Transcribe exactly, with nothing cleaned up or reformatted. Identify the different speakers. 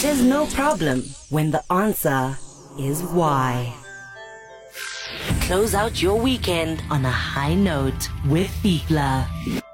Speaker 1: There's no problem when the answer is why. Close out your weekend on a high note with Fifla.